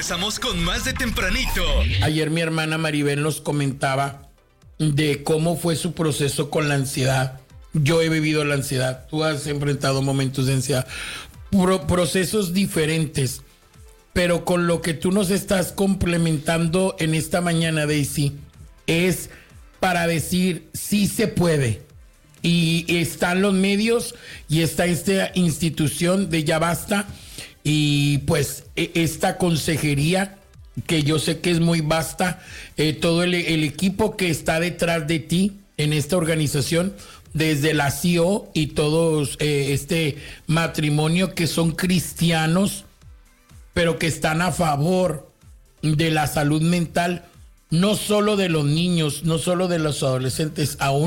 regresamos con más de Tempranito. Ayer mi hermana Maribel nos comentaba de cómo fue su proceso con la ansiedad. Yo he vivido la ansiedad, tú has enfrentado momentos de ansiedad, procesos diferentes, pero con lo que tú nos estás complementando en esta mañana, Daisy, es para decir sí se puede. Y están los medios y está esta institución de Ya Basta y pues esta consejería que yo sé que es muy vasta, todo el equipo que está detrás de ti en esta organización, desde la CEO y todos este matrimonio que son cristianos, pero que están a favor de la salud mental, no solo de los niños, no solo de los adolescentes, aún